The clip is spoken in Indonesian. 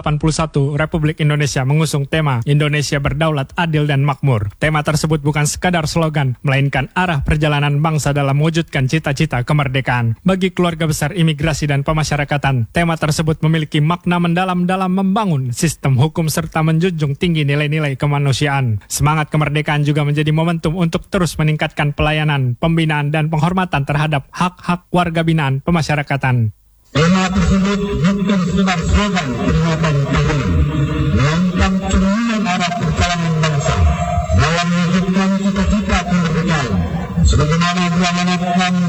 ke-81 Republik Indonesia mengusung tema Indonesia Berdaulat, Adil dan Makmur. Tema tersebut bukan sekadar slogan, melainkan arah perjalanan bangsa dalam mewujudkan cita-cita kemerdekaan. Bagi keluarga besar imigrasi dan pemasyarakatan, tema tersebut memiliki makna mendalam dalam membangun sistem hukum serta menjunjung tinggi nilai-nilai kemanusiaan. Semangat kemerdekaan juga menjadi momentum untuk terus meningkatkan pelayanan, pembinaan dan penghormatan terhadap hak-hak warga binaan pemasyarakatan. Tema tersebut bukan sekedar slogan peringatan tahun, melainkan cerminan arah perjalanan bangsa dalam mewujudkan cita-cita kemerdekaan, sebagaimana diamanatkan